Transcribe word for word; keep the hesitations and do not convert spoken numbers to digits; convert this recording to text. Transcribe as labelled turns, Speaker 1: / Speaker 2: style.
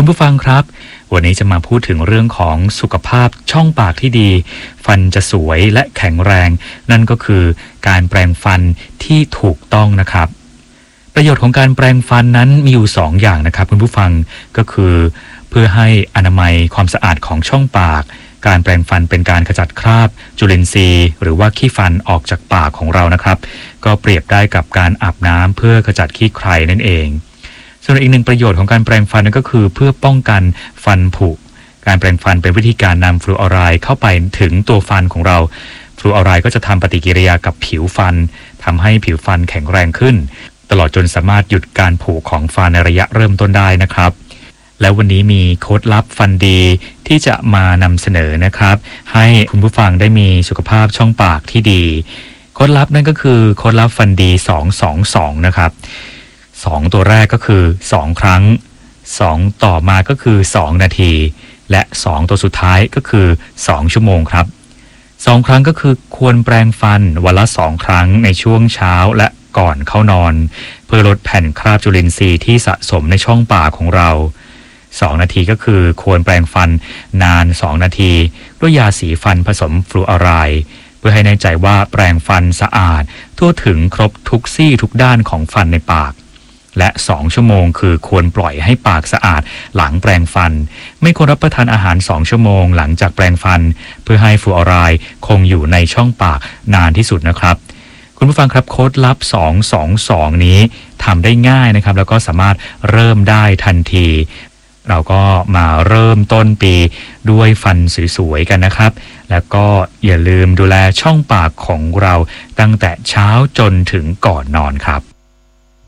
Speaker 1: คุณผู้ฟังครับวันนี้จะมาพูดถึงเรื่องของสุขภาพช่องปากที่ดีฟันจะสวยและแข็งแรงนั่นก็คือการแปรงฟันที่ถูกต้องนะครับประโยชน์ของการแปรงฟันนั้นมีอยู่สองอย่างนะครับคุณผู้ฟังก็คือเพื่อให้อนามัยความสะอาดของช่องปากการแปรงฟันเป็นการขจัดคราบจุลินทรีย์หรือว่าขี้ฟันออกจากปากของเรานะครับก็เปรียบได้กับการอาบน้ำเพื่อขจัดขี้ใครนั่นเองส่วนอีกหนึ่งประโยชน์ของการแปรงฟันนั่นก็คือเพื่อป้องกันฟันผุการแปรงฟันเป็นวิธีการนำฟลูออไรด์เข้าไปถึงตัวฟันของเราฟลูออไรด์ก็จะทำปฏิกิริยากับผิวฟันทำให้ผิวฟันแข็งแรงขึ้นตลอดจนสามารถหยุดการผุของฟันในระยะเริ่มต้นได้นะครับแล้ววันนี้มีโค้ดลับฟันดีที่จะมานำเสนอนะครับให้คุณผู้ฟังได้มีสุขภาพช่องปากที่ดีโค้ดลับนั่นก็คือโค้ดลับฟันดีสองสองสองนะครับสองตัวแรกก็คือสองครั้งสองต่อมาก็คือสองนาทีและสองตัวสุดท้ายก็คือสองชั่วโมงครับสองครั้งก็คือควรแปรงฟันวันละสองครั้งในช่วงเช้าและก่อนเข้านอนเพื่อลดแผ่นคราบจุลินทรีย์ที่สะสมในช่องปากของเราสองนาทีก็คือควรแปรงฟันนานสองนาทีด้วยยาสีฟันผสมฟลูออไรด์เพื่อให้แน่ใจว่าแปรงฟันสะอาดทั่วถึงครบทุกซี่ทุกด้านของฟันในปากและสองชั่วโมงคือควรปล่อยให้ปากสะอาดหลังแปรงฟันไม่ควรรับประทานอาหารสองชั่วโมงหลังจากแปรงฟันเพื่อให้ฟลูออไรด์คงอยู่ในช่องปากนานที่สุดนะครับคุณผู้ฟังครับโค้ดลับสองสองสองนี้ทำได้ง่ายนะครับแล้วก็สามารถเริ่มได้ทันทีเราก็มาเริ่มต้นปีด้วยฟันสวยๆกันนะครับแล้วก็อย่าลืมดูแลช่องปากของเราตั้งแต่เช้าจนถึงก่อนนอนครับ